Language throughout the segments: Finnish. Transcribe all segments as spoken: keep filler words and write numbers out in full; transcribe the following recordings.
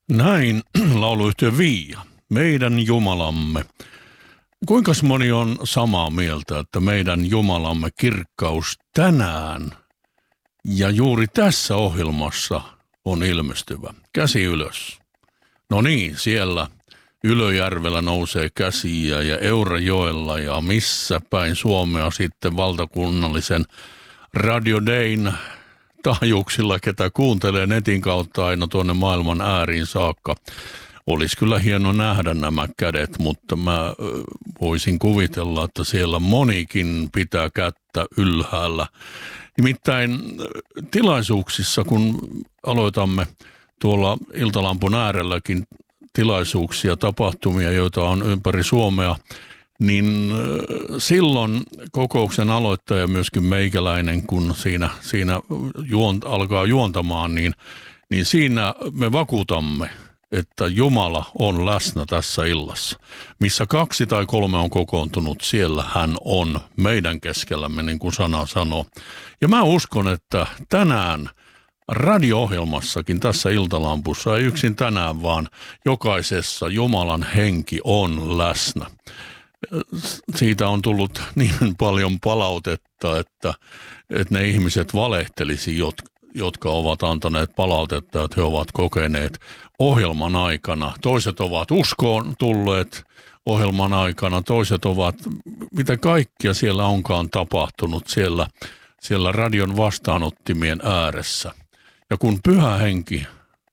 Näin lauluyhtiö Viia, meidän Jumalamme. Kuinka moni on samaa mieltä, että meidän Jumalamme kirkkaus tänään ja juuri tässä ohjelmassa on ilmestyvä? Käsi ylös. No niin, siellä Ylöjärvellä nousee käsiä ja Eurajoella ja missä päin Suomea sitten valtakunnallisen Radio Dayn taajuuksilla, ketä kuuntelee netin kautta aina tuonne maailman ääriin saakka. Olisi kyllä hieno nähdä nämä kädet, mutta mä voisin kuvitella, että siellä monikin pitää kättä ylhäällä. Nimittäin tilaisuuksissa, kun aloitamme tuolla Iltalampun äärelläkin tilaisuuksia, tapahtumia, joita on ympäri Suomea, niin silloin kokouksen aloittaja myöskin meikäläinen, kun siinä, siinä juont, alkaa juontamaan, niin, niin siinä me vakuutamme, että Jumala on läsnä tässä illassa. Missä kaksi tai kolme on kokoontunut, siellä hän on meidän keskellämme, niin kuin sana sanoo. Ja mä uskon, että tänään radio-ohjelmassakin tässä Iltalampussa, ei yksin tänään, vaan jokaisessa Jumalan henki on läsnä. Siitä on tullut niin paljon palautetta, että, että ne ihmiset valehtelisi, jotka, jotka ovat antaneet palautetta, että he ovat kokeneet ohjelman aikana. Toiset ovat uskoon tulleet ohjelman aikana, toiset ovat, mitä kaikkia siellä onkaan tapahtunut siellä, siellä radion vastaanottimien ääressä. Ja kun pyhä henki,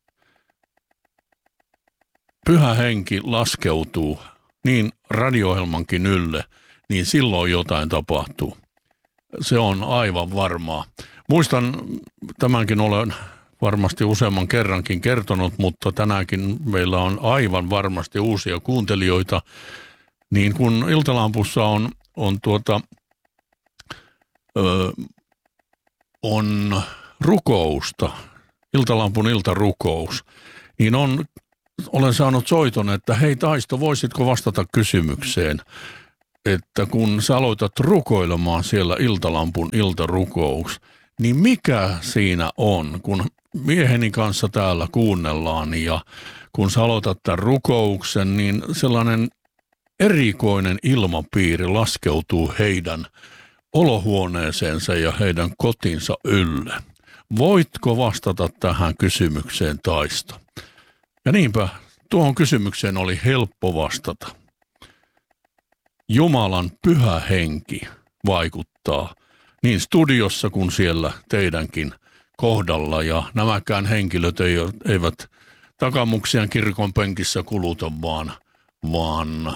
pyhä henki laskeutuu niin radio-ohjelmankin ylle, niin silloin jotain tapahtuu. Se on aivan varmaa. Muistan, tämänkin olen varmasti useamman kerrankin kertonut, mutta tänäänkin meillä on aivan varmasti uusia kuuntelijoita. Niin kun Iltalampussa on, on, tuota, ö, on rukousta, Iltalampun iltarukous, niin on, olen saanut soiton, että hei Taisto, voisitko vastata kysymykseen, että kun sä aloitat rukoilemaan siellä Iltalampun iltarukous, niin mikä siinä on, kun mieheni kanssa täällä kuunnellaan ja kun sä aloitat tämän rukouksen, niin sellainen erikoinen ilmapiiri laskeutuu heidän olohuoneeseensa ja heidän kotinsa ylle. Voitko vastata tähän kysymykseen, Taisto? Ja niinpä tuohon kysymykseen oli helppo vastata. Jumalan pyhä henki vaikuttaa niin studiossa kuin siellä teidänkin kohdalla. Ja nämäkään henkilöt eivät takamuksiaan kirkon penkissä kuluta, vaan, vaan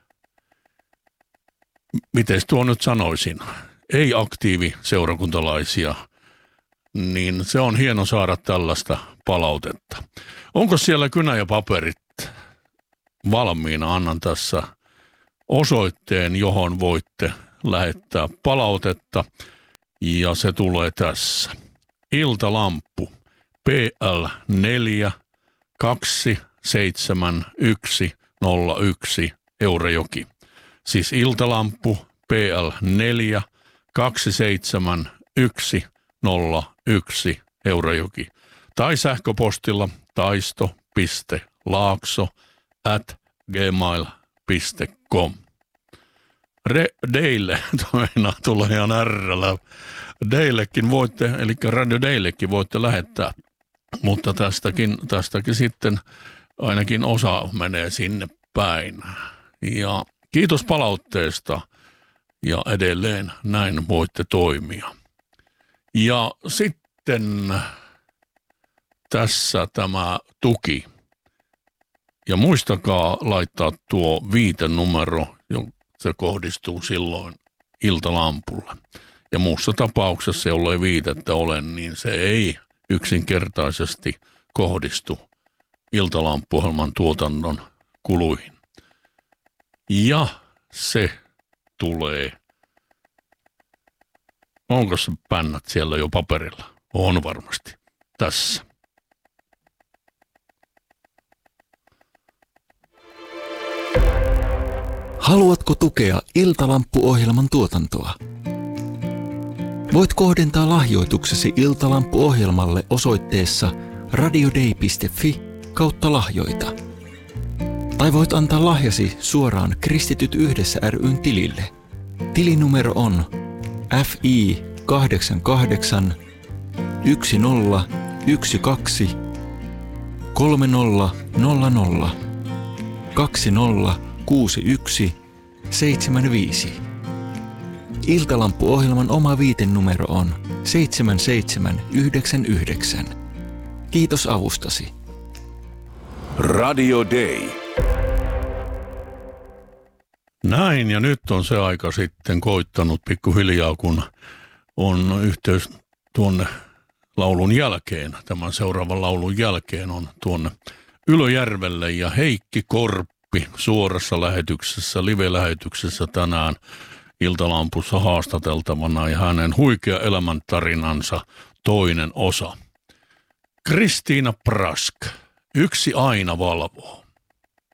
miten tuo nyt sanoisin, ei aktiivi seurakuntalaisia, niin se on hieno saada tällaista palautetta. Onko siellä kynä ja paperit valmiina? Annan tässä osoitteen, johon voitte lähettää palautetta, ja se tulee tässä. Iltalamppu P L neljä kaksi seitsemän yksi nolla yksi Eurajoki. Siis Iltalamppu P L neljä kaksi seitsemän yksi nolla yksi Eurajoki. Tai sähköpostilla taisto piste laakso at gmail piste com. Re- Deille, toina tulee ihan ärrällä. Deillekin voitte, eli Radio Deillekin voitte lähettää, mutta tästäkin, tästäkin sitten ainakin osa menee sinne päin. Ja kiitos palautteesta ja edelleen näin voitte toimia. Ja sitten tässä tämä tuki. Ja muistakaa laittaa tuo viitenumero, se kohdistuu silloin Iltalampulle. Ja muussa tapauksessa, jollei viitettä ole, niin se ei yksinkertaisesti kohdistu Iltalampu-ohjelman tuotannon kuluihin. Ja se tulee. Onko se pännät siellä jo paperilla? On varmasti. Tässä. Haluatko tukea Iltalampu-ohjelman tuotantoa? Voit kohdentaa lahjoituksesi Iltalampu-ohjelmalle osoitteessa radiodei piste fi kautta lahjoita. Tai voit antaa lahjasi suoraan Kristityt yhdessä ry:n tilille. Tilinumero on F I kahdeksan kahdeksan yksi nolla yksi kaksi kolme nolla nolla nolla kaksi nolla kuusi yksi seitsemän viisi. Iltalampu-ohjelman oma viitenumero on seitsemän seitsemän yhdeksän yhdeksän. Kiitos avustasi. Radio Day. Näin, ja nyt on se aika sitten koittanut pikkuhiljaa, kun on yhteys tuonne laulun jälkeen, tämän seuraavan laulun jälkeen on tuonne Ylöjärvelle, ja Heikki Korppi suorassa lähetyksessä, live-lähetyksessä tänään Iltalampussa haastateltavana, ja hänen huikea elämäntarinansa toinen osa. Kristiina Prask, Yksi aina valvoo.